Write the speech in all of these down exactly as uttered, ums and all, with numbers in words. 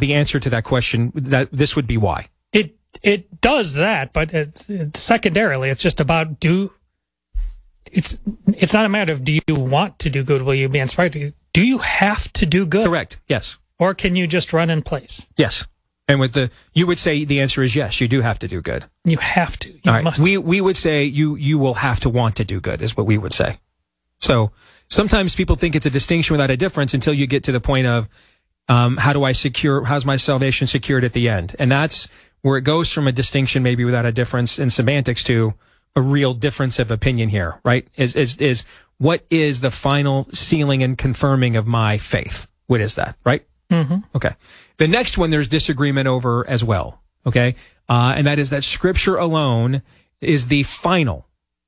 the answer to that question, that this would be why. It it does that, but it's, it's secondarily, it's just about do. It's it's not a matter of do you want to do good, will you be inspired to? Do you have to do good? Correct. Yes. Or can you just run in place? Yes. And with the, you would say the answer is yes, you do have to do good. You have to. You All right. must. We we would say you you will have to want to do good is what we would say. So sometimes people think it's a distinction without a difference until you get to the point of um, how do I secure, how's my salvation secured at the end? And that's where it goes from a distinction maybe without a difference in semantics to a real difference of opinion here, right? Is is is what is the final sealing and confirming of my faith? What is that, right? Mm-hmm. Okay. The next one there's disagreement over as well, okay? Uh, and that is that Scripture alone is the final,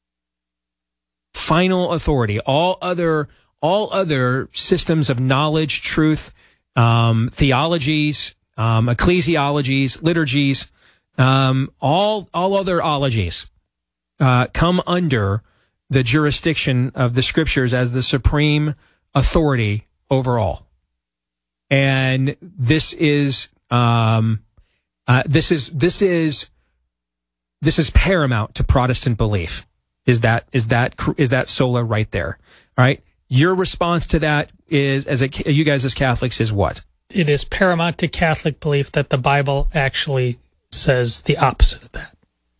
final authority. All other, all other systems of knowledge, truth, um, theologies, um, ecclesiologies, liturgies, um, all, all other ologies, uh, come under the jurisdiction of the Scriptures as the supreme authority over all. And this is, um, uh, this is, this is, this is paramount to Protestant belief. Is that, is that, is that sola right there? All right. Your response to that is, as a, you guys as Catholics, is what? It is paramount to Catholic belief that the Bible actually says the opposite of that.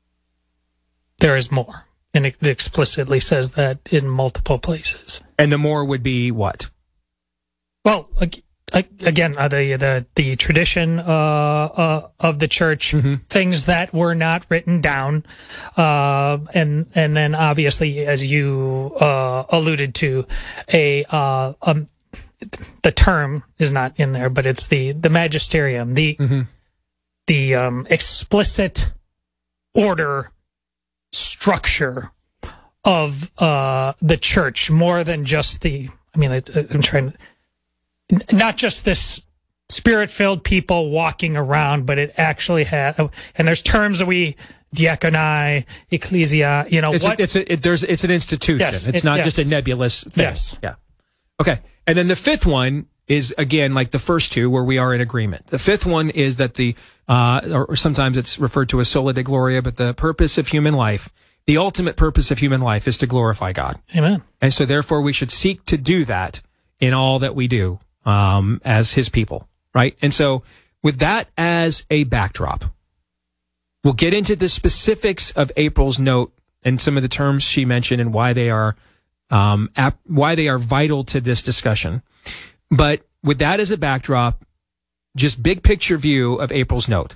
There is more. And it explicitly says that in multiple places. And the more would be what? Well, again, uh, the, the the tradition uh, uh, of the church, mm-hmm. things that were not written down, uh, and and then obviously, as you uh, alluded to, a uh, um, the term is not in there, but it's the the magisterium, the mm-hmm. the um, explicit order structure of uh, the church, more than just the. I mean, I, I'm trying to. Not just this spirit-filled people walking around, but it actually has, and there's terms that we, diaconai, ecclesia, you know, it's what? A, it's, a, it, there's, it's an institution. Yes, it's it, not yes. just a nebulous thing. Yes. Yeah. Okay. And then the fifth one is, again, like the first two, where we are in agreement. The fifth one is that the, uh, or sometimes it's referred to as sola de gloria, but the purpose of human life, the ultimate purpose of human life is to glorify God. Amen. And so therefore we should seek to do that in all that we do. Um, as his people, right? And so with that as a backdrop, we'll get into the specifics of April's note and some of the terms she mentioned and why they are, um, ap- why they are vital to this discussion. But with that as a backdrop, just big picture view of April's note,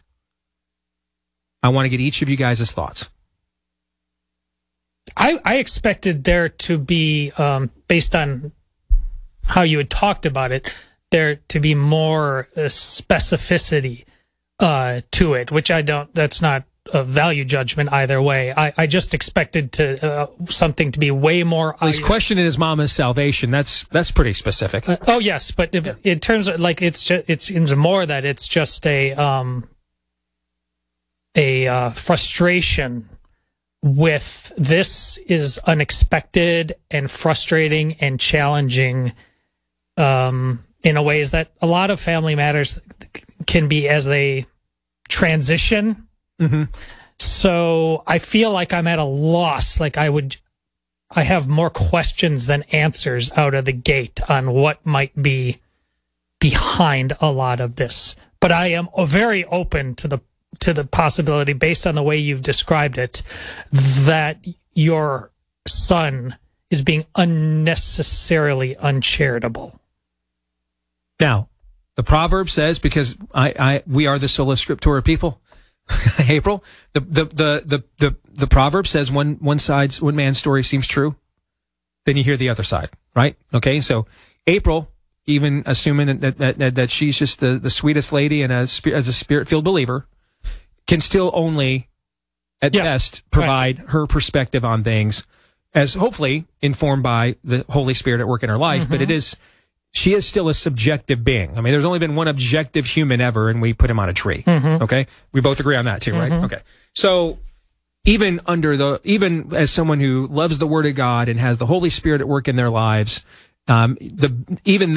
I want to get each of you guys' thoughts. I, I expected there to be, um, based on how you had talked about it, there to be more uh, specificity uh, to it, which I don't, that's not a value judgment either way. I, I just expected to uh, something to be way more. Well, he's questioning his mama's salvation. That's that's pretty specific. Uh, oh yes, but yeah. in terms of like it's just, it seems more that it's just a um, a uh, frustration with this is unexpected and frustrating and challenging. Um, in a ways that a lot of family matters can be as they transition. Mm-hmm. So I feel like I'm at a loss. Like I would, I have more questions than answers out of the gate on what might be behind a lot of this. But I am very open to the, to the possibility, based on the way you've described it, that your son is being unnecessarily uncharitable. Now, the proverb says, because I, I, we are the sola scriptura people, April, the, the, the, the, the, the proverb says one, one side's, one man's story seems true, then you hear the other side, right? Okay. So April, even assuming that, that, that, that she's just the, the sweetest lady and as, as a spirit-filled believer, can still only at yeah, best provide right. her perspective on things as hopefully informed by the Holy Spirit at work in her life. Mm-hmm. But it is, she is still a subjective being. I mean, there's only been one objective human ever, and we put him on a tree. Mm-hmm. Okay? We both agree on that too, right? Mm-hmm. Okay. So even under the, even as someone who loves the Word of God and has the Holy Spirit at work in their lives, um, the, even then,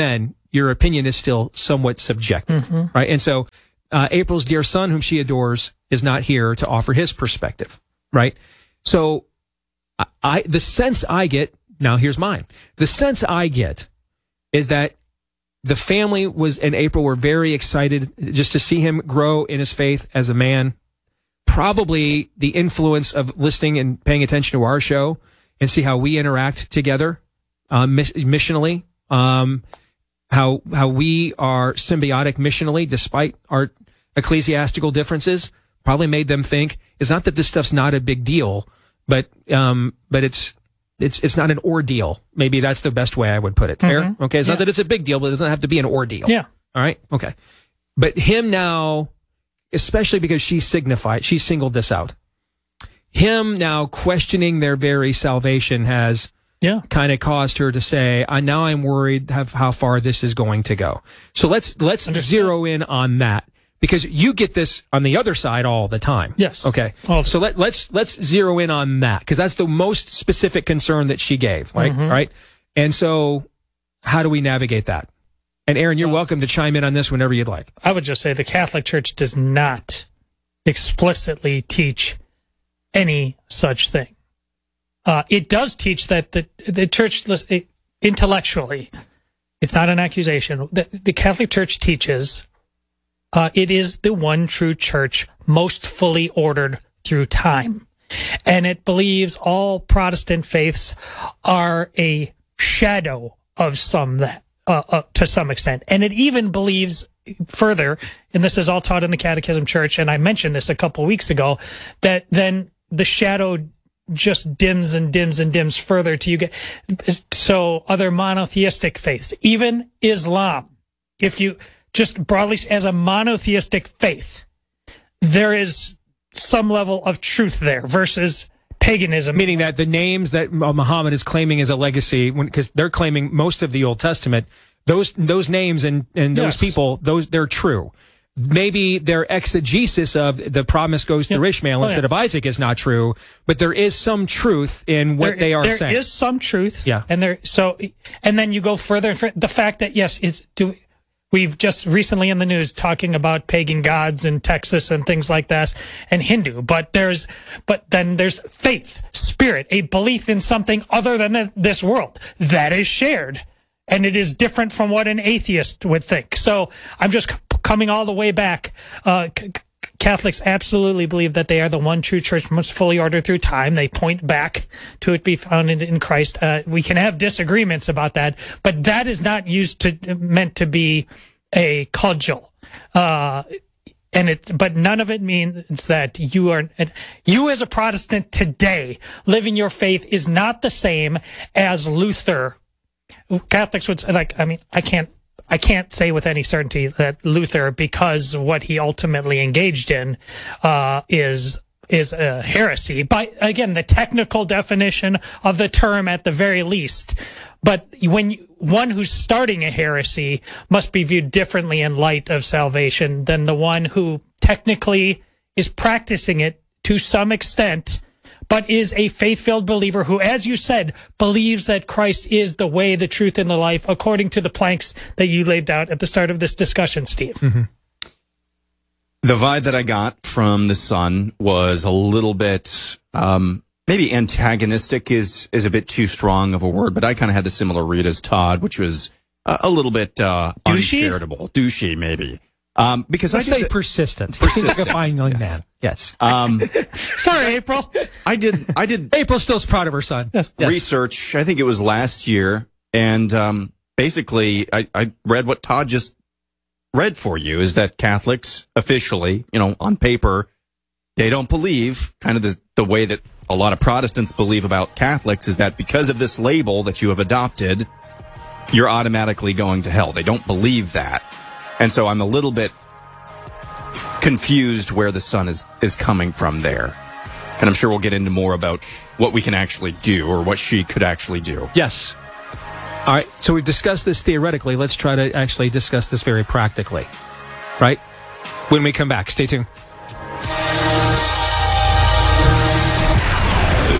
your opinion is still somewhat subjective, mm-hmm. right? And so uh, April's dear son, whom she adores, is not here to offer his perspective, right? So I, I the sense I get, now here's mine. The sense I get is that the family was and April were very excited just to see him grow in his faith as a man. Probably the influence of listening and paying attention to our show and see how we interact together uh, miss- missionally, um, how how we are symbiotic missionally despite our ecclesiastical differences. Probably made them think it's not that this stuff's not a big deal, but um, but it's it's it's not an ordeal. Maybe that's the best way I would put it. Fair? Mm-hmm. Okay, it's yeah. not that it's a big deal, but it doesn't have to be an ordeal. Yeah. All right. Okay. But him now, especially because she signified, she singled this out. Him now questioning their very salvation has yeah. kind of caused her to say, I now I'm worried have how far this is going to go. So let's let's Understand. zero in on that. Because you get this on the other side all the time. Yes. Okay. Well, so let, let's let's zero in on that because that's the most specific concern that she gave, right? Mm-hmm. Right. And so, how do we navigate that? And Aaron, you're well, welcome to chime in on this whenever you'd like. I would just say the Catholic Church does not explicitly teach any such thing. Uh, it does teach that the the Church it, intellectually, it's not an accusation. The, the Catholic Church teaches. Uh, it is the one true church, most fully ordered through time. And it believes all Protestant faiths are a shadow of some that, uh, uh, to some extent. And it even believes further, and this is all taught in the Catechism Church, and I mentioned this a couple weeks ago, that then the shadow just dims and dims and dims further till you get, so other monotheistic faiths, even Islam, if you, just broadly as a monotheistic faith, there is some level of truth there versus paganism. Meaning that the names that Muhammad is claiming as a legacy, because they're claiming most of the Old Testament, those those names and, and those yes. people, those they're true. Maybe their exegesis of the promise goes to yep. Ishmael oh, instead yeah. of Isaac is not true, but there is some truth in what there, they are there saying. There is some truth. Yeah. And there, so, and then you go further and further. The fact that, yes, it's, do We've just recently in the news talking about pagan gods in Texas and things like that and Hindu, but there's, but then there's faith, spirit, a belief in something other than the, this world that is shared. And it is different from what an atheist would think. So I'm just c- coming all the way back. Uh, c- Catholics absolutely believe that they are the one true church most fully ordered through time. They point back to it be founded in Christ. Uh, we can have disagreements about that, but that is not used to meant to be a cudgel. Uh, and it, but none of it means that you are, you as a Protestant today living your faith is not the same as Luther. Catholics would say, like, I mean, I can't, I can't say with any certainty that Luther, because what he ultimately engaged in, uh, is, is a heresy. By, again, the technical definition of the term at the very least. But when you, one who's starting a heresy must be viewed differently in light of salvation than the one who technically is practicing it to some extent, but is a faith-filled believer who, as you said, believes that Christ is the way, the truth, and the life, according to the planks that you laid out at the start of this discussion, Steve. Mm-hmm. The vibe that I got from the son was a little bit, um, maybe antagonistic is is a bit too strong of a word, but I kind of had the similar read as Todd, which was uh, a little bit uh, uncharitable. Douchey, maybe. Um, because Let's I say did persistent. Persistent. Like a fine young yes. man. Yes. Um, Sorry, April. I did. I did. April's still proud of her son. Yes. Research. I think it was last year, and um, basically, I, I read what Todd just read for you. Is that Catholics officially, you know, on paper, they don't believe kind of the the way that a lot of Protestants believe about Catholics is that because of this label that you have adopted, you're automatically going to hell. They don't believe that. And so I'm a little bit confused where the son is, is coming from there. And I'm sure we'll get into more about what we can actually do or what she could actually do. Yes. All right. So we've discussed this theoretically. Let's try to actually discuss this very practically. Right? When we come back. Stay tuned.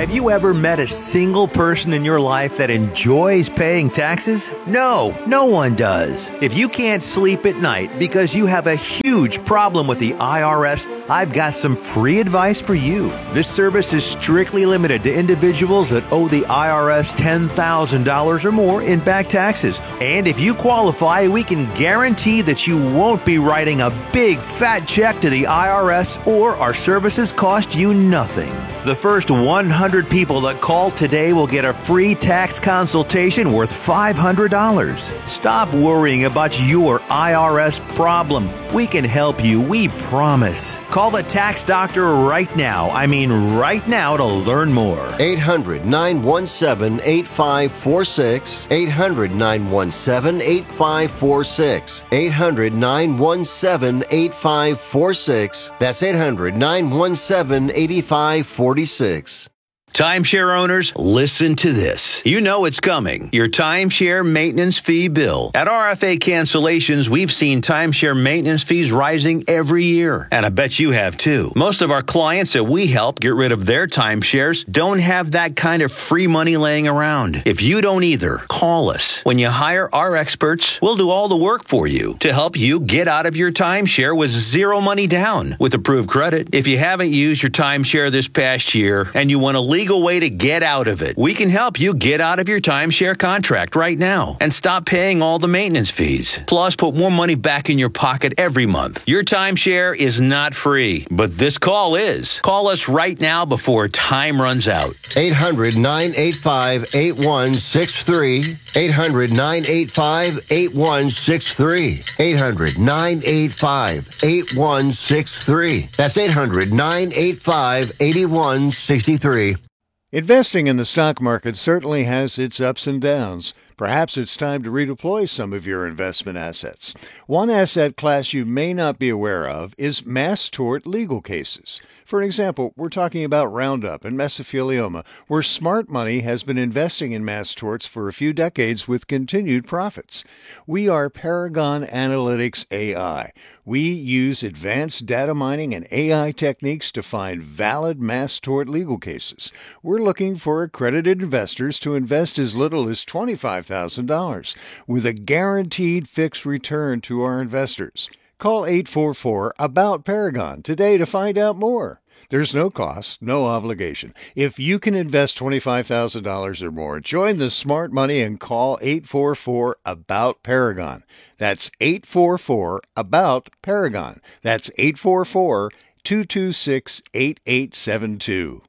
Have you ever met a single person in your life that enjoys paying taxes? No, no one does. If you can't sleep at night because you have a huge problem with the I R S, I've got some free advice for you. This service is strictly limited to individuals that owe the I R S ten thousand dollars or more in back taxes. And if you qualify, we can guarantee that you won't be writing a big fat check to the I R S, or our services cost you nothing. The first one hundred people that call today will get a free tax consultation worth five hundred dollars. Stop worrying about your I R S problem. We can help you, we promise. Call the tax doctor right now. I mean right now to learn more. eight hundred, nine one seven, eight five four six. eight hundred, nine one seven, eight five four six. eight hundred, nine one seven, eight five four six. That's eight hundred, nine one seven, eight five four six. Timeshare owners, listen to this. You know it's coming. Your timeshare maintenance fee bill. At R F A Cancellations, we've seen timeshare maintenance fees rising every year. And I bet you have too. Most of our clients that we help get rid of their timeshares don't have that kind of free money laying around. If you don't either, call us. When you hire our experts, we'll do all the work for you to help you get out of your timeshare with zero money down with approved credit. If you haven't used your timeshare this past year and you want to leave legal way to get out of it. We can help you get out of your timeshare contract right now and stop paying all the maintenance fees. Plus, put more money back in your pocket every month. Your timeshare is not free, but this call is. Call us right now before time runs out. eight hundred, nine eight five, eight one six three. eight hundred, nine eight five, eight one six three. eight hundred, nine eight five, eight one six three. That's eight hundred, nine eight five, eight one six three. Investing in the stock market certainly has its ups and downs. Perhaps it's time to redeploy some of your investment assets. One asset class you may not be aware of is mass tort legal cases. For example, we're talking about Roundup and mesothelioma, where smart money has been investing in mass torts for a few decades with continued profits. We are Paragon Analytics A I. We use advanced data mining and A I techniques to find valid mass tort legal cases. We're looking for accredited investors to invest as little as twenty-five thousand dollars with a guaranteed fixed return to our investors. Call eight four four, A B O U T, Paragon today to find out more. There's no cost, no obligation. If you can invest twenty-five thousand dollars or more, join the smart money and call eight four four, A B O U T, Paragon. That's eight four four, A B O U T, Paragon. That's eight four four, two two six, eight eight seven two.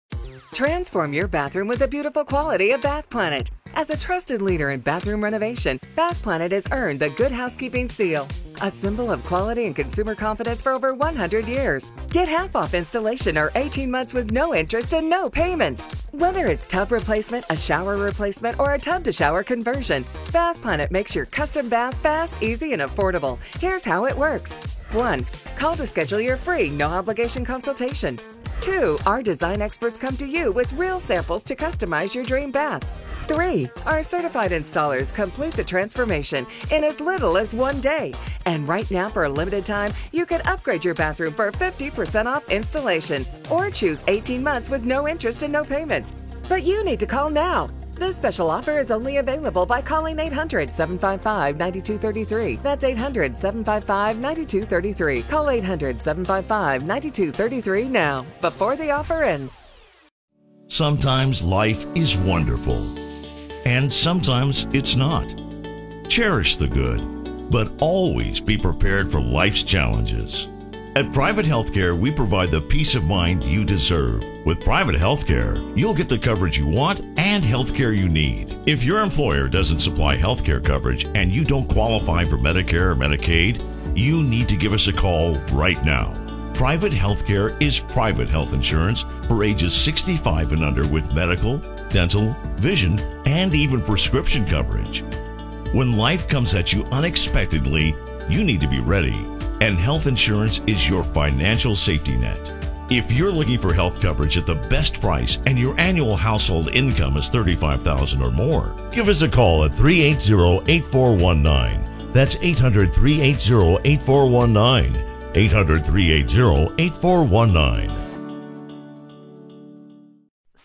Transform your bathroom with the beautiful quality of Bath Planet. As a trusted leader in bathroom renovation, Bath Planet has earned the Good Housekeeping seal, a symbol of quality and consumer confidence for over one hundred years. Get half off installation or eighteen months with no interest and no payments. Whether it's tub replacement, a shower replacement, or a tub-to-shower conversion, Bath Planet makes your custom bath fast, easy, and affordable. Here's how it works. one. Call to schedule your free, no-obligation consultation. two. Our design experts come to you with real samples to customize your dream bath. three. Our certified installers complete the transformation in as little as one day. And right now, for a limited time, you can upgrade your bathroom for fifty percent off installation or choose eighteen months with no interest and no payments. But you need to call now. This special offer is only available by calling eight hundred, seven five five, nine two three three. That's eight hundred, seven five five, nine two three three. Call eight hundred, seven five five, nine two three three now, before the offer ends. Sometimes life is wonderful, and sometimes it's not. Cherish the good, but always be prepared for life's challenges. At Private Healthcare, we provide the peace of mind you deserve. With Private Healthcare, you'll get the coverage you want and healthcare you need. If your employer doesn't supply healthcare coverage and you don't qualify for Medicare or Medicaid, you need to give us a call right now. Private Healthcare is private health insurance for ages sixty-five and under with medical, dental, vision, and even prescription coverage. When life comes at you unexpectedly, you need to be ready, and health insurance is your financial safety net. If you're looking for health coverage at the best price and your annual household income is thirty-five thousand dollars or more, give us a call at three eight zero, eight four one nine. That's eight hundred, three eight zero, eight four one nine. eight hundred, three eight zero, eight four one nine.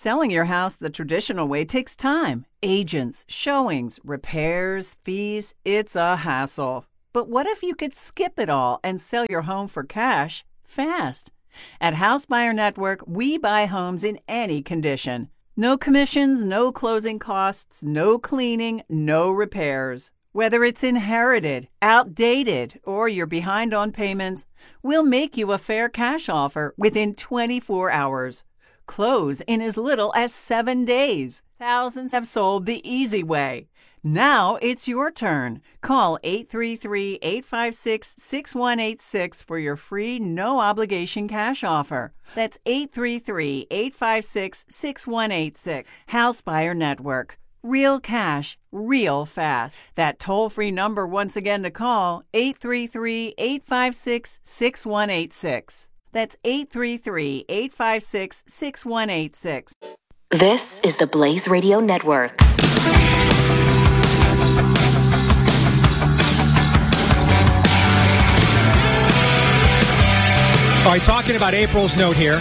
Selling your house the traditional way takes time. Agents, showings, repairs, fees. It's a hassle. But what if you could skip it all and sell your home for cash fast? At House Buyer Network, we buy homes in any condition. No commissions, no closing costs, no cleaning, no repairs. Whether it's inherited, outdated, or you're behind on payments, we'll make you a fair cash offer within twenty-four hours. Close in as little as seven days. Thousands have sold the easy way. Now it's your turn. Call eight three three, eight five six, six one eight six for your free no-obligation cash offer. That's eight three three, eight five six, six one eight six. House Buyer Network. Real cash, real fast. That toll-free number once again to call, eight three three, eight five six, six one eight six. That's eight three three, eight five six, six one eight six. This is the Blaze Radio Network. All right, talking about April's note here.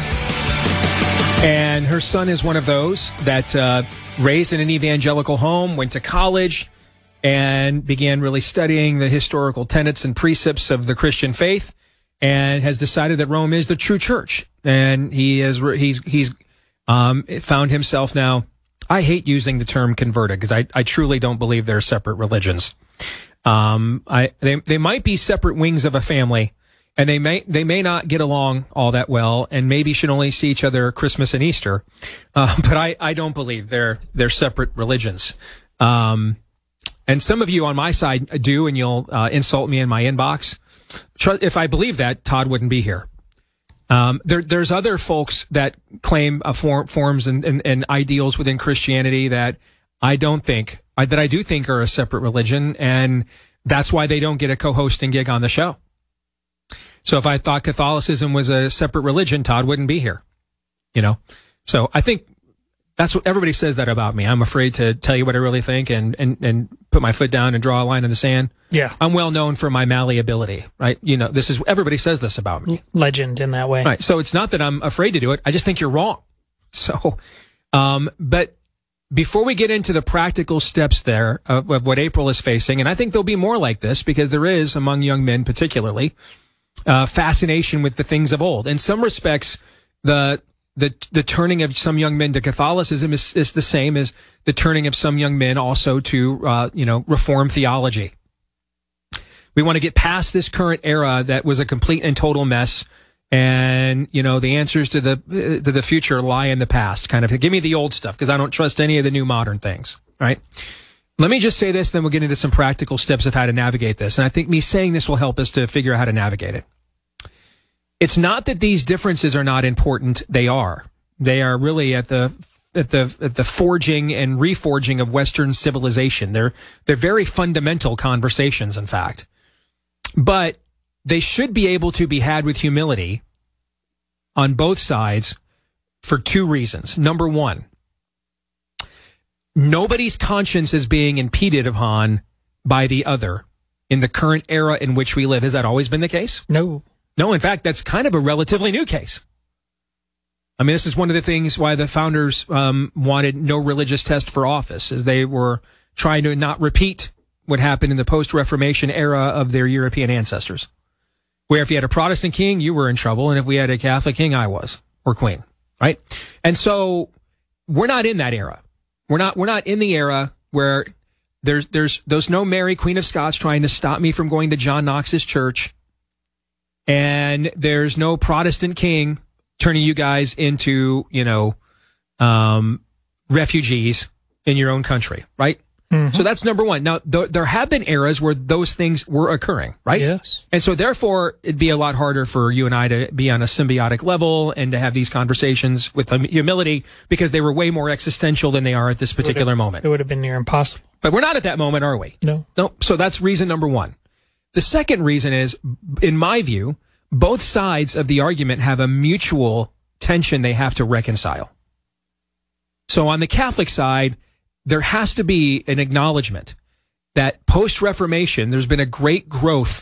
And her son is one of those that uh, raised in an evangelical home, went to college, and began really studying the historical tenets and precepts of the Christian faith, and has decided that Rome is the true church. And he is he's he's um, found himself now. I hate using the term converted because I, I truly don't believe they're separate religions. Um, I they they might be separate wings of a family. And they may they may not get along all that well, and maybe should only see each other Christmas and Easter. Uh, but I, I don't believe they're they're separate religions. Um, and some of you on my side do, and you'll uh, insult me in my inbox. If I believe that, Todd wouldn't be here. Um, there, there's other folks that claim uh, form, forms and, and, and ideals within Christianity that I don't think I, that I do think are a separate religion, and that's why they don't get a co-hosting gig on the show. So if I thought Catholicism was a separate religion, Todd wouldn't be here, you know? So I think that's what everybody says that about me. I'm afraid to tell you what I really think and, and, and put my foot down and draw a line in the sand. Yeah. I'm well known for my malleability, right? You know, this is, everybody says this about me. Legend in that way. Right. So it's not that I'm afraid to do it. I just think you're wrong. So, um, but before we get into the practical steps there of, of what April is facing, and I think there'll be more like this because there is among young men particularly, Uh, fascination with the things of old. In some respects, the the the turning of some young men to Catholicism is, is the same as the turning of some young men also to uh, you know Reformed theology. We want to get past this current era that was a complete and total mess, and you know the answers to the to the future lie in the past. Kind of give me the old stuff because I don't trust any of the new modern things. Right. Let me just say this, then we'll get into some practical steps of how to navigate this. And I think me saying this will help us to figure out how to navigate it. It's not that these differences are not important. They are. They are really at the at the at the forging and reforging of Western civilization. They're they're very fundamental conversations, in fact. But they should be able to be had with humility on both sides for two reasons. Number one, nobody's conscience is being impeded upon by the other in the current era in which we live. Has that always been the case? No. No, in fact, that's kind of a relatively new case. I mean, this is one of the things why the founders um, wanted no religious test for office, as they were trying to not repeat what happened in the post-Reformation era of their European ancestors, where if you had a Protestant king, you were in trouble, and if we had a Catholic king, I was, or queen, right? And so we're not in that era. We're not, we're not in the era where there's, there's, there's no Mary, Queen of Scots trying to stop me from going to John Knox's church. And there's no Protestant king turning you guys into, you know, um, refugees in your own country, right? Mm-hmm. So that's number one. Now, th- there have been eras where those things were occurring, right? Yes. And so therefore, it'd be a lot harder for you and I to be on a symbiotic level and to have these conversations with humility because they were way more existential than they are at this particular moment. It would have been near impossible. But we're not at that moment, are we? No. No. So that's reason number one. The second reason is, in my view, both sides of the argument have a mutual tension they have to reconcile. So on the Catholic side, there has to be an acknowledgement that post-Reformation, there's been a great growth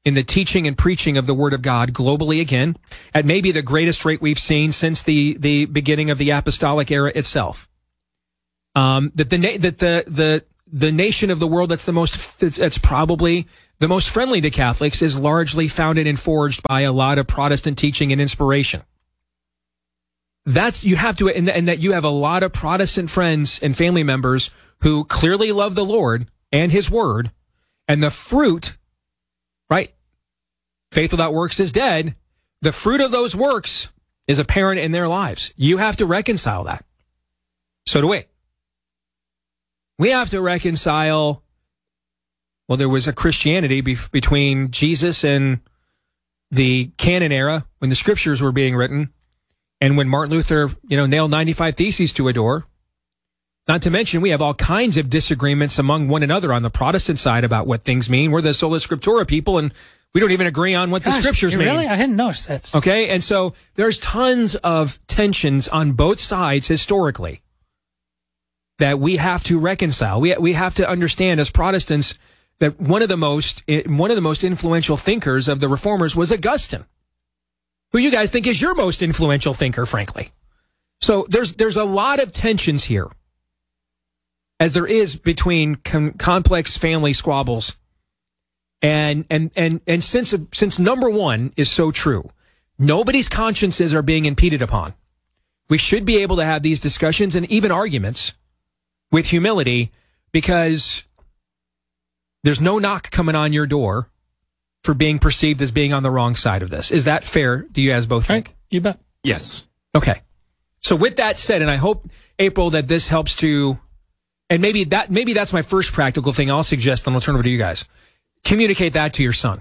in the teaching and preaching of the Word of God globally again, at maybe the greatest rate we've seen since the, the beginning of the apostolic era itself. Um, that the na- that the the the nation of the world that's the most that's probably the most friendly to Catholics is largely founded and forged by a lot of Protestant teaching and inspiration. That's you have to, and, and that you have a lot of Protestant friends and family members who clearly love the Lord and His Word, and the fruit, right? Faith without works is dead. The fruit of those works is apparent in their lives. You have to reconcile that. So do we. We have to reconcile, well, there was a Christianity be- between Jesus and the canon era when the scriptures were being written and when Martin Luther, you know, nailed ninety-five Theses to a door. Not to mention, we have all kinds of disagreements among one another on the Protestant side about what things mean. We're the Sola Scriptura people, and we don't even agree on what Gosh, the scriptures mean. Really? I hadn't noticed that. Okay, and so there's tons of tensions on both sides historically that we have to reconcile. We we have to understand as Protestants that one of the most one of the most influential thinkers of the Reformers was Augustine, who you guys think is your most influential thinker, frankly. So there's there's a lot of tensions here, as there is between com- complex family squabbles, and and and and since since number one is so true, nobody's consciences are being impeded upon. We should be able to have these discussions and even arguments with humility, because there's no knock coming on your door for being perceived as being on the wrong side of this. Is that fair? Do you guys both think? Right. You bet. Yes. Okay. So with that said, and I hope, April, that this helps to, and maybe that maybe that's my first practical thing I'll suggest, and I'll turn over to you guys. Communicate that to your son.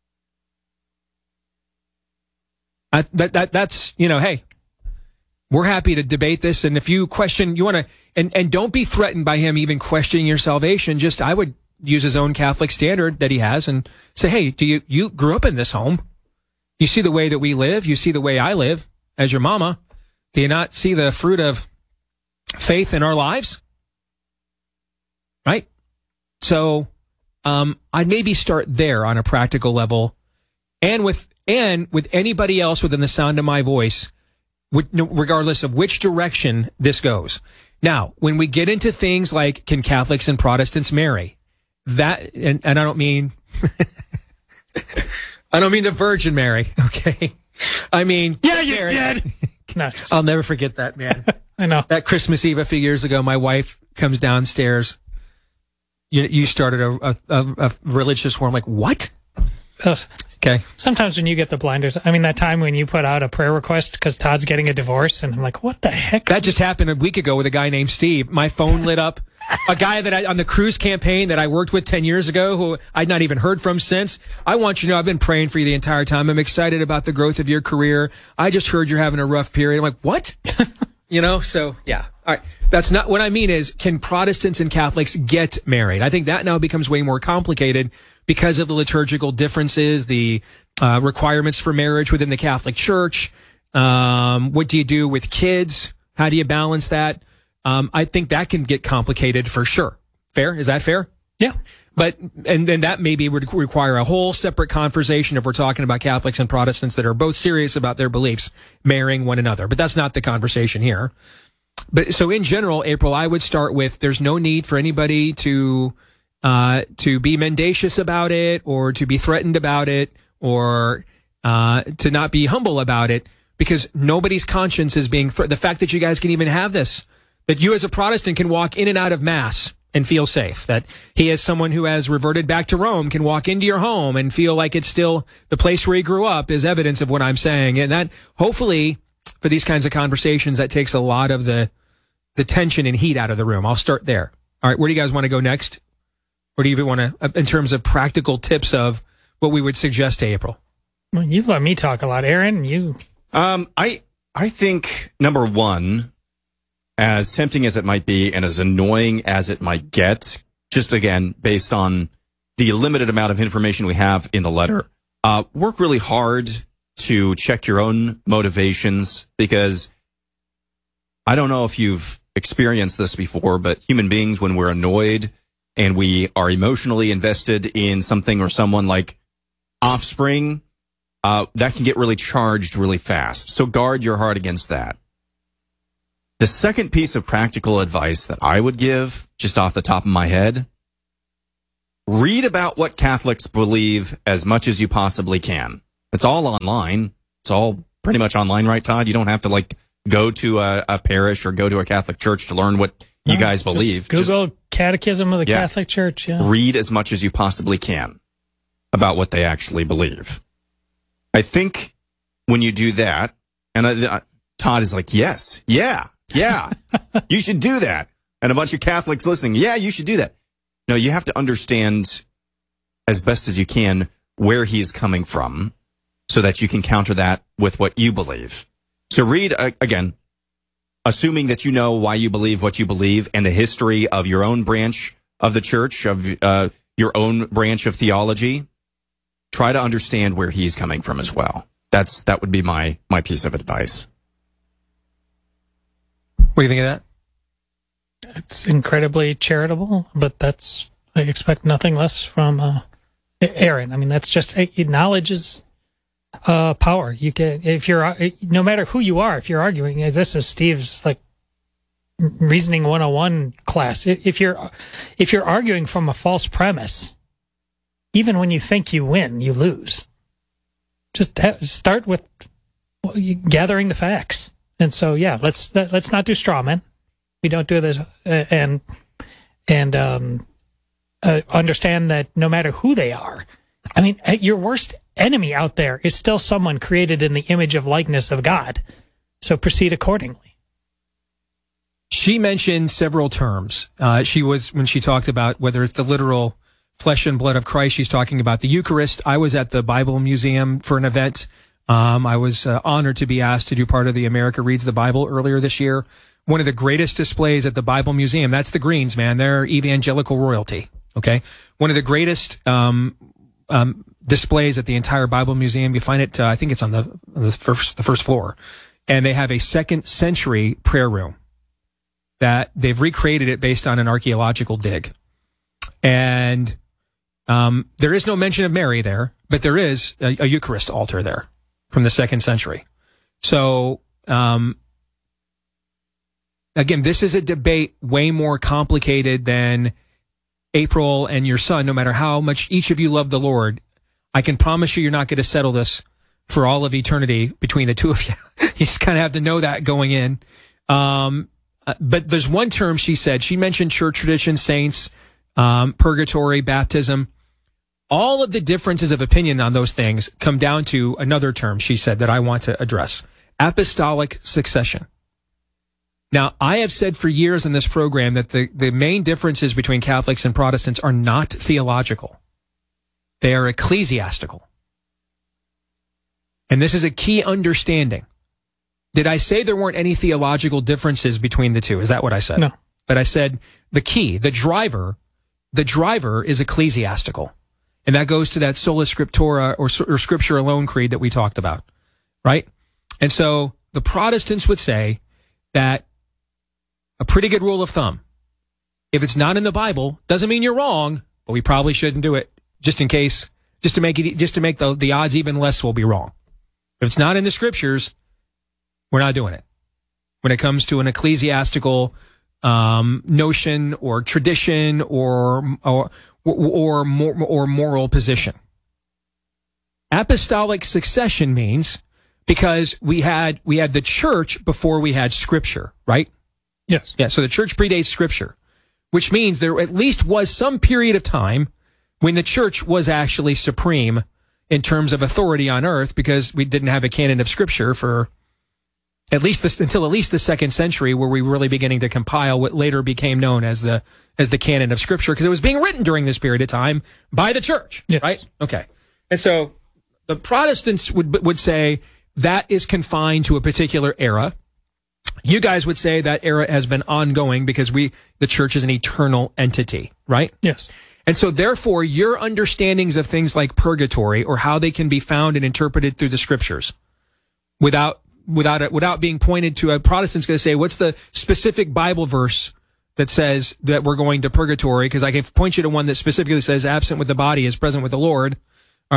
I, that that that's, you know, hey, we're happy to debate this, and if you question, you want to, and, and don't be threatened by him even questioning your salvation. Just, I would use his own Catholic standard that he has and say, hey, do you, you grew up in this home? You see the way that we live. You see the way I live as your mama. Do you not see the fruit of faith in our lives? Right? So, um, I'd maybe start there on a practical level, and with, and with anybody else within the sound of my voice, regardless of which direction this goes. Now, when we get into things like, can Catholics and Protestants marry? That, and, and I don't mean, I don't mean the Virgin Mary, okay? I mean, yeah, you did. No. I'll never forget that, man. I know. That Christmas Eve a few years ago, my wife comes downstairs. You, you started a, a, a religious war. I'm like, what? Okay. Sometimes when you get the blinders, I mean, that time when you put out a prayer request because Todd's getting a divorce, and I'm like, what the heck? That just happened a week ago with a guy named Steve. My phone lit up. A guy that I, on the cruise campaign that I worked with ten years ago, who I'd not even heard from since. I want you to know I've been praying for you the entire time. I'm excited about the growth of your career. I just heard you're having a rough period. I'm like, what? You know, so yeah. All right. That's not what I mean is, can Protestants and Catholics get married? I think that now becomes way more complicated because of the liturgical differences, the uh, requirements for marriage within the Catholic Church. Um, what do you do with kids? How do you balance that? Um, I think that can get complicated for sure. Fair? Is that fair? Yeah. But, and then that maybe would require a whole separate conversation if we're talking about Catholics and Protestants that are both serious about their beliefs marrying one another. But that's not the conversation here. But so in general, April, I would start with, there's no need for anybody to, uh, to be mendacious about it, or to be threatened about it, or, uh, to not be humble about it, because nobody's conscience is being, th- the fact that you guys can even have this, that you as a Protestant can walk in and out of Mass and feel safe, that he, as someone who has reverted back to Rome, can walk into your home and feel like it's still the place where he grew up, is evidence of what I'm saying. And that, hopefully, for these kinds of conversations, that takes a lot of the the tension and heat out of the room. I'll start there. All right, where do you guys want to go next? Or do you even want to, in terms of practical tips of what we would suggest to April? Well, you've let me talk a lot, Aaron. You, um, I I think number one, as tempting as it might be and as annoying as it might get, just again based on the limited amount of information we have in the letter, uh, work really hard to check your own motivations, because I don't know if you've experienced this before, but human beings, when we're annoyed and we are emotionally invested in something or someone, like offspring, uh, that can get really charged really fast. So guard your heart against that. The second piece of practical advice that I would give, just off the top of my head, read about what Catholics believe as much as you possibly can. It's all online. It's all pretty much online, right, Todd? You don't have to, like, go to a, a parish or go to a Catholic church to learn what you no, guys believe. Google just, Catechism of the yeah, Catholic Church. Yeah. Read as much as you possibly can about what they actually believe. I think when you do that, and I, Todd is like, yes, yeah, yeah, you should do that. And a bunch of Catholics listening, yeah, you should do that. No, you have to understand as best as you can where he's coming from so that you can counter that with what you believe. So read, uh, again, assuming that you know why you believe what you believe and the history of your own branch of the church, of uh, your own branch of theology, try to understand where he's coming from as well. That's That would be my, my piece of advice. What do you think of that? It's incredibly charitable, but that's, I expect nothing less from uh, Aaron. I mean, that's just, knowledge is uh, power. You can, if you're, no matter who you are, if you're arguing, this is Steve's, like, reasoning one oh one class. If you're, if you're arguing from a false premise, even when you think you win, you lose. Just ha- start with gathering the facts. And so, yeah, let's, let's not do straw men. We don't do this, uh, and and um, uh, understand that no matter who they are, I mean, your worst enemy out there is still someone created in the image of likeness of God. So proceed accordingly. She mentioned several terms. Uh, she was, when she talked about whether it's the literal flesh and blood of Christ, she's talking about the Eucharist. I was at the Bible Museum for an event. Um, I was uh, honored to be asked to do part of the America Reads the Bible earlier this year. One of the greatest displays at the Bible Museum. That's the Greens, man. They're evangelical royalty. Okay. One of the greatest, um, um, displays at the entire Bible Museum. You find it, uh, I think it's on the, on the first, the first floor. And they have a second century prayer room that they've recreated it based on an archaeological dig. And, um, there is no mention of Mary there, but there is a, a Eucharist altar there from the second century. So, um, again, this is a debate way more complicated than April and your son, no matter how much each of you love the Lord. I can promise you you're not going to settle this for all of eternity between the two of you. You just kind of have to know that going in. Um, but there's one term she said. She mentioned church tradition, saints, um, purgatory, baptism. All of the differences of opinion on those things come down to another term she said that I want to address. Apostolic succession. Now, I have said for years in this program that the, the main differences between Catholics and Protestants are not theological. They are ecclesiastical. And this is a key understanding. Did I say there weren't any theological differences between the two? Is that what I said? No. But I said the key, the driver, the driver is ecclesiastical. And that goes to that sola scriptura or, or scripture alone creed that we talked about, right? And so the Protestants would say that a pretty good rule of thumb, if it's not in the Bible, doesn't mean you're wrong, but we probably shouldn't do it just in case, just to make it, just to make the, the odds even less we'll be wrong. If it's not in the scriptures, we're not doing it. When it comes to an ecclesiastical um, notion or tradition or or or, or, or moral position. Apostolic succession means because we had we had the church before we had scripture, right? Yes. Yeah, so the church predates scripture, which means there at least was some period of time when the church was actually supreme in terms of authority on earth because we didn't have a canon of scripture for at least this, until at least the second century where we were really beginning to compile what later became known as the as the canon of scripture because it was being written during this period of time by the church, yes. Right? Okay. And so the Protestants would would say that is confined to a particular era. You guys would say that era has been ongoing because we, the church is an eternal entity, right? Yes. And so therefore your understandings of things like purgatory or how they can be found and interpreted through the scriptures without, without, it, without being pointed to a Protestant's going to say, what's the specific Bible verse that says that we're going to purgatory? Because I can point you to one that specifically says absent with the body is present with the Lord. All right.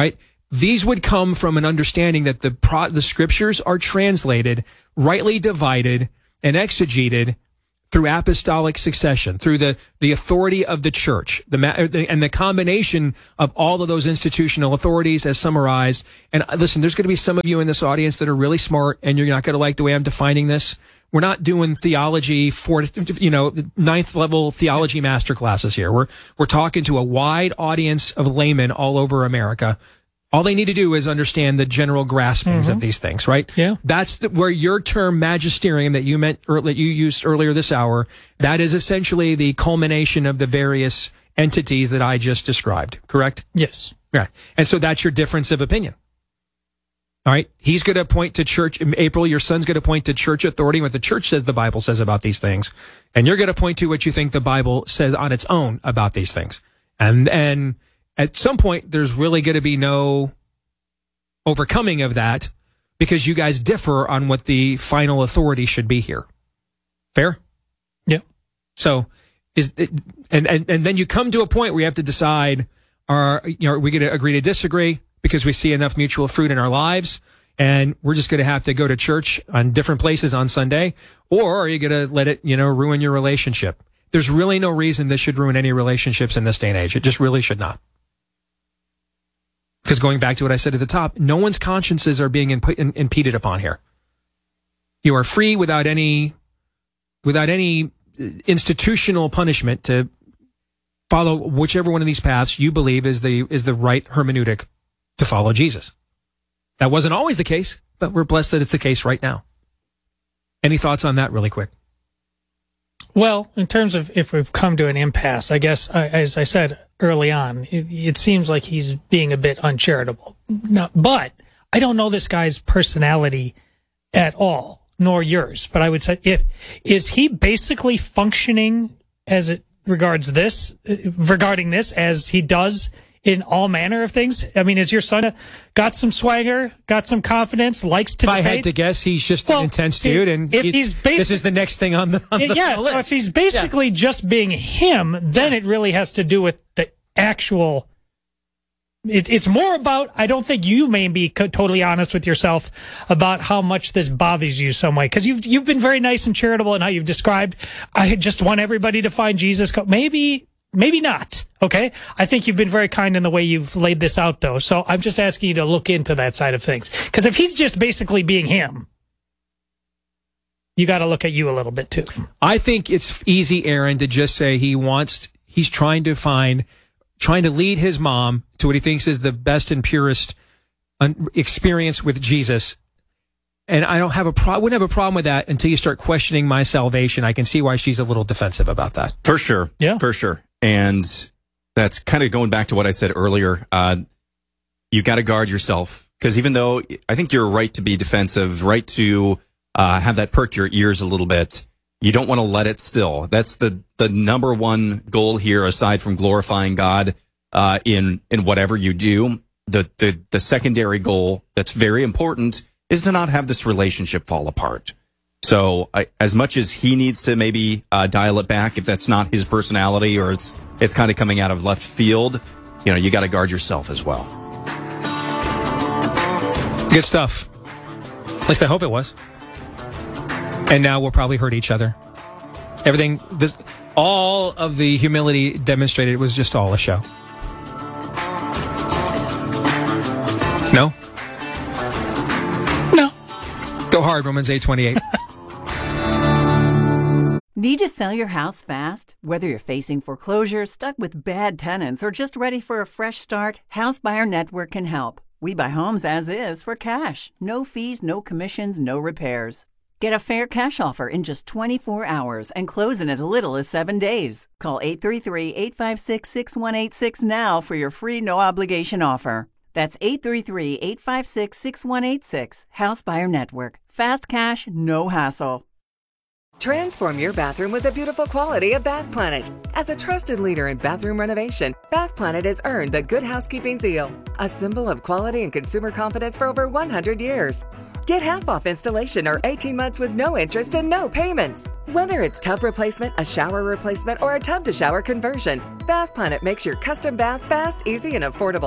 these would come from an understanding that the pro- the scriptures are translated, rightly divided, and exegeted through apostolic succession, through the, the authority of the church, the, and the combination of all of those institutional authorities as summarized. And listen, there's going to be some of you in this audience that are really smart, and you're not going to like the way I'm defining this. We're not doing theology for, you know, ninth level theology master classes here. We're, we're talking to a wide audience of laymen all over America. All they need to do is understand the general graspings mm-hmm. of these things, right? Yeah. That's the, where your term magisterium that you meant, or that you used earlier this hour, that is essentially the culmination of the various entities that I just described, correct? Yes. Right. And so that's your difference of opinion. All right. He's going to point to church. In April, your son's going to point to church authority, what the church says the Bible says about these things. And you're going to point to what you think the Bible says on its own about these things. And, and, at some point, there's really going to be no overcoming of that because you guys differ on what the final authority should be here. Fair? Yeah. So, is it, and, and and then you come to a point where you have to decide: are you know are we going to agree to disagree because we see enough mutual fruit in our lives, and we're just going to have to go to church on different places on Sunday, or are you going to let it you know ruin your relationship? There's really no reason this should ruin any relationships in this day and age. It just really should not. Because going back to what I said at the top, no one's consciences are being imp- in- impeded upon here. You are free without any, without any institutional punishment to follow whichever one of these paths you believe is the is the right hermeneutic to follow Jesus. That wasn't always the case, but we're blessed that it's the case right now. Any thoughts on that, really quick? Well, in terms of if we've come to an impasse, I guess, I, as I said early on, it, it seems like he's being a bit uncharitable. No, but I don't know this guy's personality at all, nor yours. But I would say, if is he basically functioning as it regards this, regarding this, as he does in all manner of things? I mean, is your son got some swagger, got some confidence, likes to If debate? I had to guess, he's just well, an intense dude, and if he, he's basi- this is the next thing on the, on the yeah, list. so if he's basically yeah. just being him, then yeah. it really has to do with the actual... It, it's more about, I don't think you may be co- totally honest with yourself about how much this bothers you some way. Because you've, you've been very nice and charitable in how you've described, I just want everybody to find Jesus. Maybe... Maybe not, okay? I think you've been very kind in the way you've laid this out, though. So I'm just asking you to look into that side of things. Because if he's just basically being him, you got to look at you a little bit, too. I think it's easy, Aaron, to just say he wants, he's trying to find, trying to lead his mom to what he thinks is the best and purest experience with Jesus. And I don't have a pro- wouldn't have a problem with that until you start questioning my salvation. I can see why she's a little defensive about that. For sure. Yeah. For sure. And that's kind of going back to what I said earlier. Uh, you got to guard yourself, because even though I think you're right to be defensive, right to uh, have that perk your ears a little bit, you don't want to let it still. That's the, the number one goal here, aside from glorifying God uh, in in whatever you do. The, the the secondary goal that's very important is to not have this relationship fall apart. So I, as much as he needs to maybe uh, dial it back, if that's not his personality or it's it's kind of coming out of left field, you know, you got to guard yourself as well. Good stuff. At least I hope it was. And now we'll probably hurt each other. Everything, this, all of the humility demonstrated was just all a show. No? No. Go hard, Romans eight twenty-eight. Need to sell your house fast? Whether you're facing foreclosure, stuck with bad tenants, or just ready for a fresh start, House Buyer Network can help. We buy homes as is for cash. No fees, no commissions, no repairs. Get a fair cash offer in just twenty-four hours and close in as little as seven days. Call eight three three, eight five six, six one eight six now for your free no-obligation offer. That's eight three three, eight five six, six one eight six. House Buyer Network. Fast cash, no hassle. Transform your bathroom with the beautiful quality of Bath Planet. As a trusted leader in bathroom renovation, Bath Planet has earned the Good Housekeeping seal, a symbol of quality and consumer confidence for over one hundred years. Get half off installation or eighteen months with no interest and no payments. Whether it's tub replacement, a shower replacement, or a tub-to-shower conversion, Bath Planet makes your custom bath fast, easy, and affordable.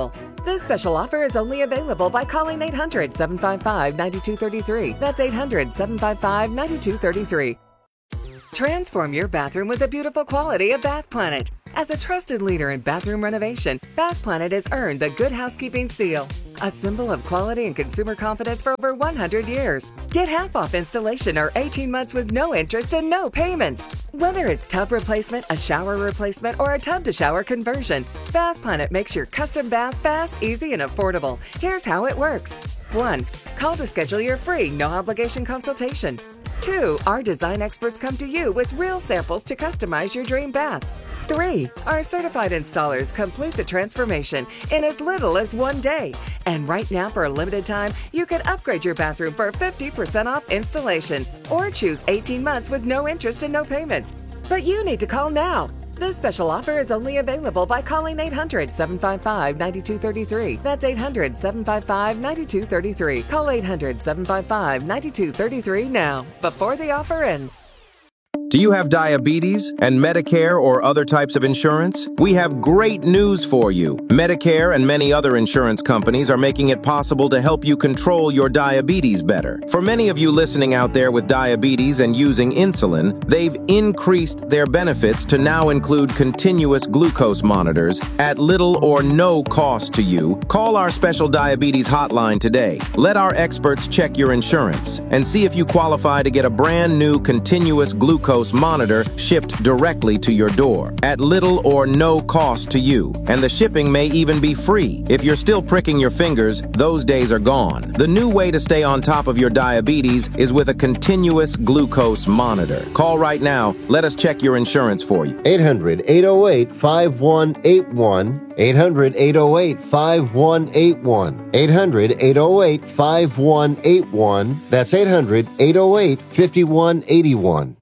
This special offer is only available by calling eight hundred, seven five five, nine two three three. That's eight hundred, seven five five, nine two three three. Transform your bathroom with the beautiful quality of Bath Planet. As a trusted leader in bathroom renovation, Bath Planet has earned the Good Housekeeping seal, a symbol of quality and consumer confidence for over one hundred years. Get half off installation or eighteen months with no interest and no payments. Whether it's tub replacement, a shower replacement, or a tub-to-shower conversion, Bath Planet makes your custom bath fast, easy, and affordable. Here's how it works. one. Call to schedule your free, no-obligation consultation. two. Our design experts come to you with real samples to customize your dream bath. three. Our certified installers complete the transformation in as little as one day. And right now, for a limited time, you can upgrade your bathroom for fifty percent off installation or choose eighteen months with no interest and no payments. But you need to call now. This special offer is only available by calling eight hundred, seven five five, nine two three three. That's eight hundred, seven five five, nine two three three. Call eight hundred, seven five five, nine two three three now, before the offer ends. Do you have diabetes and Medicare or other types of insurance? We have great news for you. Medicare and many other insurance companies are making it possible to help you control your diabetes better. For many of you listening out there with diabetes and using insulin, they've increased their benefits to now include continuous glucose monitors at little or no cost to you. Call our special diabetes hotline today. Let our experts check your insurance and see if you qualify to get a brand new continuous glucose monitor shipped directly to your door at little or no cost to you. And the shipping may even be free. If you're still pricking your fingers, those days are gone. The new way to stay on top of your diabetes is with a continuous glucose monitor. Call right now. Let us check your insurance for you. eight hundred, eight oh eight, five one eight one. eight hundred, eight oh eight, five one eight one. eight hundred, eight oh eight, five one eight one. That's eight hundred, eight oh eight, five one eight one.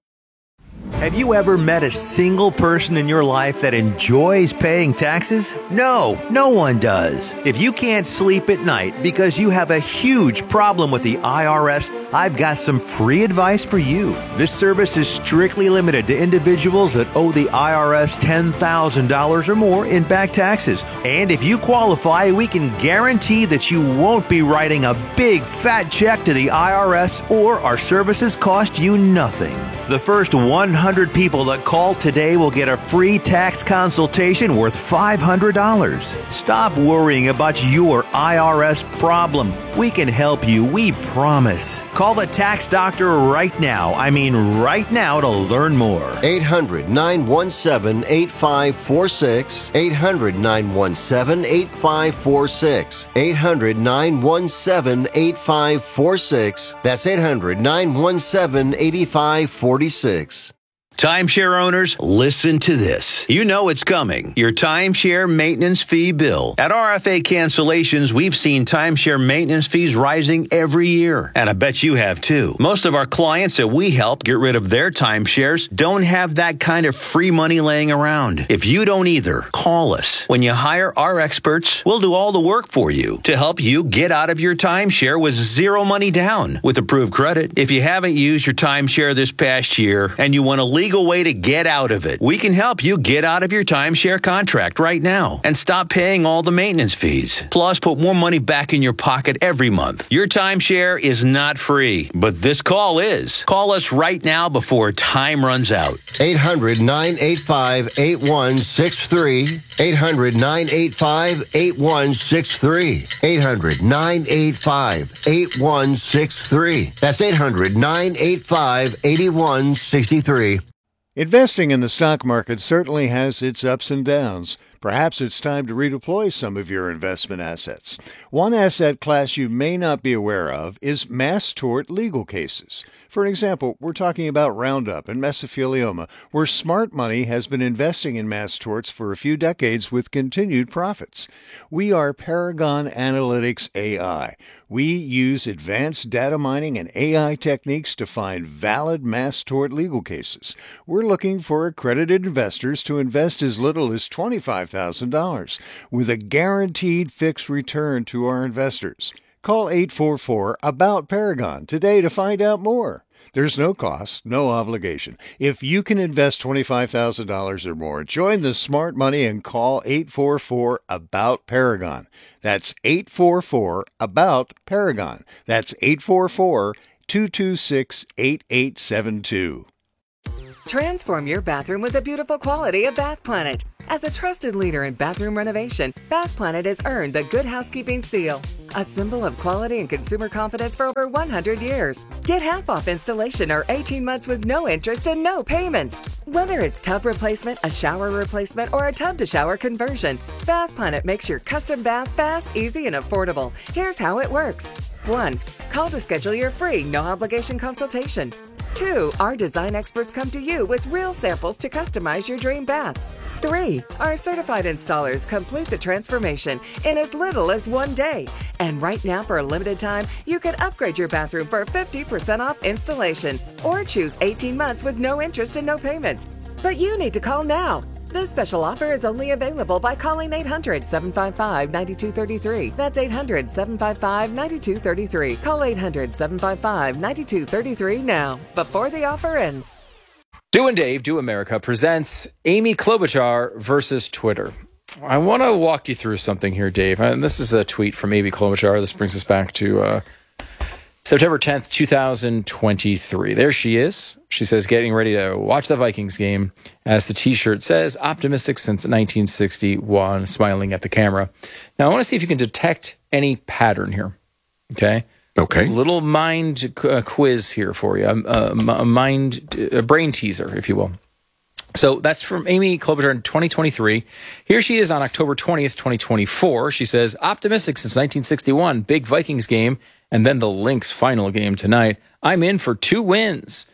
Have you ever met a single person in your life that enjoys paying taxes? No, no one does. If you can't sleep at night because you have a huge problem with the I R S, I've got some free advice for you. This service is strictly limited to individuals that owe the I R S ten thousand dollars or more in back taxes. And if you qualify, we can guarantee that you won't be writing a big fat check to the I R S, or our services cost you nothing. The first one hundred people that call today will get a free tax consultation worth five hundred dollars. Stop worrying about your I R S problem. We can help you, we promise. Call the tax doctor right now. I mean right now to learn more. eight hundred, nine one seven, eight five four six. eight hundred, nine one seven, eight five four six. eight hundred, nine one seven, eight five four six. That's eight hundred, nine one seven, eight five four six. Timeshare owners, listen to this. You know it's coming. Your timeshare maintenance fee bill. At R F A Cancellations, we've seen timeshare maintenance fees rising every year. And I bet you have too. Most of our clients that we help get rid of their timeshares don't have that kind of free money laying around. If you don't either, call us. When you hire our experts, we'll do all the work for you to help you get out of your timeshare with zero money down with approved credit. If you haven't used your timeshare this past year and you want to leave legal way to get out of it. We can help you get out of your timeshare contract right now and stop paying all the maintenance fees. Plus, put more money back in your pocket every month. Your timeshare is not free, but this call is. Call us right now before time runs out. eight hundred, nine eight five, eight one six three. eight hundred, nine eight five, eight one six three. eight hundred, nine eight five, eight one six three. That's eight hundred, nine eight five, eight one six three. Investing in the stock market certainly has its ups and downs. Perhaps it's time to redeploy some of your investment assets. One asset class you may not be aware of is mass tort legal cases. For example, we're talking about Roundup and mesothelioma, where smart money has been investing in mass torts for a few decades with continued profits. We are Paragon Analytics A I. We use advanced data mining and A I techniques to find valid mass tort legal cases. We're looking for accredited investors to invest as little as twenty-five thousand dollars with a guaranteed fixed return to our investors. Call eight four four, A B O U T, Paragon today to find out more. There's no cost, no obligation. If you can invest twenty-five thousand dollars or more, join the smart money and call eight four four, ABOUT Paragon. That's eight four four, ABOUT Paragon. That's eight four four, two two six, eight eight seven two. Transform your bathroom with the beautiful quality of Bath Planet. As a trusted leader in bathroom renovation, Bath Planet has earned the Good Housekeeping seal, a symbol of quality and consumer confidence for over one hundred years. Get half off installation or eighteen months with no interest and no payments. Whether it's tub replacement, a shower replacement, or a tub-to-shower conversion, Bath Planet makes your custom bath fast, easy, and affordable. Here's how it works. one. Call to schedule your free, no-obligation consultation. two. Our design experts come to you with real samples to customize your dream bath. three. Our certified installers complete the transformation in as little as one day. And right now, for a limited time, you can upgrade your bathroom for fifty percent off installation or choose eighteen months with no interest and no payments. But you need to call now. This special offer is only available by calling eight hundred, seven five five, nine two three three. That's eight hundred, seven five five, nine two three three. Call eight hundred, seven five five, nine two three three now, before the offer ends. Do and Dave, Do America presents Amy Klobuchar versus Twitter. I want to walk you through something here, Dave. And this is a tweet from Amy Klobuchar. This brings us back to uh, September tenth, twenty twenty-three. There she is. She says, getting ready to watch the Vikings game. As the T-shirt says, optimistic since nineteen sixty-one, smiling at the camera. Now, I want to see if you can detect any pattern here. Okay? Okay. A little mind uh, quiz here for you. A, a mind, a brain teaser, if you will. So that's from Amy Klobuchar in twenty twenty-three. Here she is on October twentieth, twenty twenty-four. She says, optimistic since nineteen sixty-one, big Vikings game, and then the Lynx final game tonight. I'm in for two wins.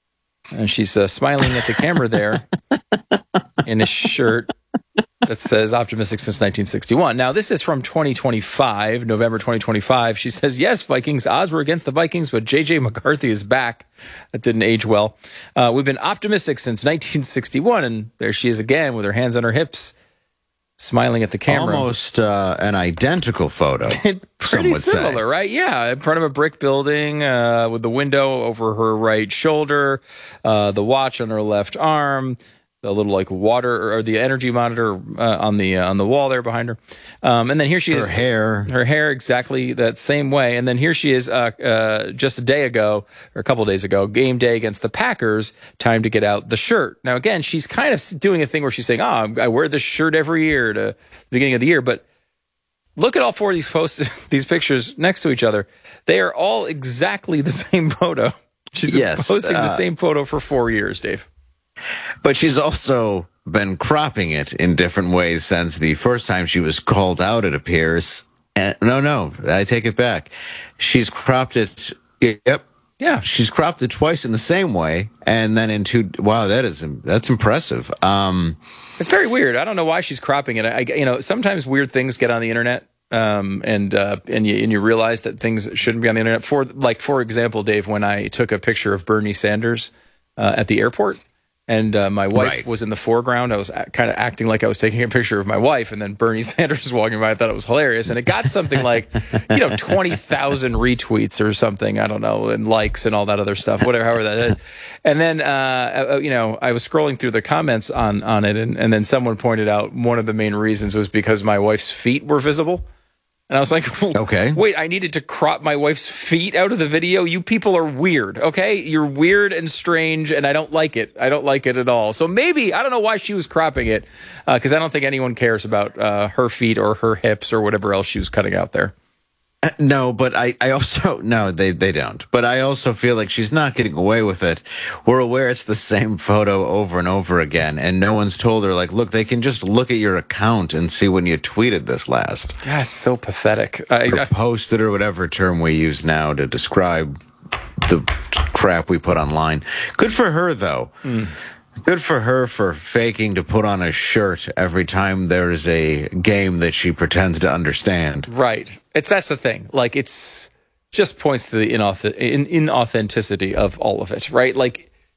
And she's uh, smiling at the camera there in a shirt that says optimistic since nineteen sixty-one. Now, this is from twenty twenty-five, November twenty twenty-five. She says, yes, Vikings, odds were against the Vikings, but J J McCarthy is back. That didn't age well. Uh, we've been optimistic since nineteen sixty-one, and there she is again with her hands on her hips, smiling at the camera. Almost uh, an identical photo. Pretty similar, say. Right? Yeah, in front of a brick building uh, with the window over her right shoulder, uh, the watch on her left arm, the little like water or the energy monitor uh, on the uh, on the wall there behind her, um, and then here she her is. Her hair, her hair exactly that same way, and then here she is uh, uh, just a day ago or a couple of days ago, game day against the Packers. Time to get out the shirt. Now again, she's kind of doing a thing where she's saying, "Oh, I wear this shirt every year to the beginning of the year," but look at all four of these posts, these pictures next to each other. They are all exactly the same photo. She's been yes, posting uh, the same photo for four years, Dave. But she's also been cropping it in different ways since the first time she was called out, it appears. And, no, no, I take it back. She's cropped it. Yep. Yeah. She's cropped it twice in the same way. And then in two. Wow, that is, that's impressive. Um, it's very weird. I don't know why she's cropping it. I, you know, sometimes weird things get on the internet. Um, and, uh, and you, and you realize that things shouldn't be on the internet. For, like, for example, Dave, when I took a picture of Bernie Sanders, uh, at the airport, and uh, my wife right. was in the foreground. I was a- kind of acting like I was taking a picture of my wife, and then Bernie Sanders was walking by. I thought it was hilarious, and it got something like, you know, twenty thousand retweets or something. I don't know, and likes and all that other stuff, whatever, however that is. And then, uh, you know, I was scrolling through the comments on on it, and, and then someone pointed out one of the main reasons was because my wife's feet were visible. And I was like, okay, wait, I needed to crop my wife's feet out of the video. You people are weird, okay? You're weird and strange, and I don't like it. I don't like it at all. So maybe, I don't know why she was cropping it, because uh, I don't think anyone cares about uh, her feet or her hips or whatever else she was cutting out there. Uh, no, but I, I also, no, they, they don't. But I also feel like she's not getting away with it. We're aware it's the same photo over and over again, and no one's told her, like, look, they can just look at your account and see when you tweeted this last. That's so pathetic. I, or posted, or whatever term we use now to describe the crap we put online. Good for her, though. Mm. Good for her for faking to put on a shirt every time there's a game that she pretends to understand. Right. It's that's the thing. Like, it's just points to the inauth- in, inauthenticity of all of it, right? Like,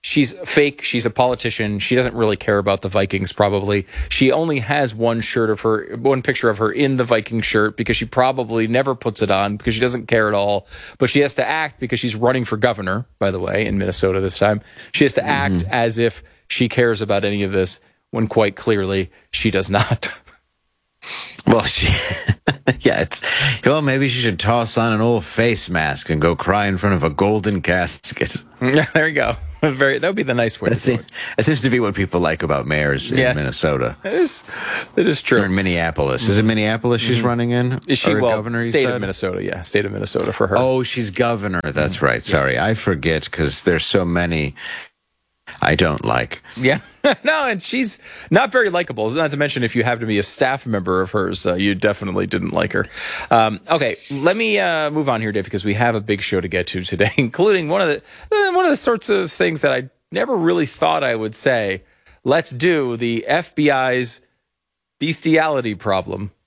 she's fake. She's a politician. She doesn't really care about the Vikings, probably. She only has one shirt of her, one picture of her in the Viking shirt because she probably never puts it on because she doesn't care at all. But she has to act because she's running for governor, by the way, in Minnesota this time. She has to act mm-hmm. as if she cares about any of this when quite clearly she does not. Well, she, yeah, it's, well, maybe she should toss on an old face mask and go cry in front of a golden casket. There you go. Very, that would be the nice way. That seems, that seems to be what people like about mayors yeah. in Minnesota. It is, it is true. Or in Minneapolis. Mm-hmm. Is it Minneapolis she's mm-hmm. running in? Is she, or well, governor, state of Minnesota, yeah. State of Minnesota for her. Oh, she's governor. That's mm-hmm. right. Sorry, yeah. I forget because there's so many I don't like. Yeah. No, and she's not very likable. Not to mention, if you happen to be a staff member of hers, uh, you definitely didn't like her. Um, okay, let me uh, move on here, Dave, because we have a big show to get to today, including one of the uh, one of the sorts of things that I never really thought I would say. Let's do the F B I's bestiality problem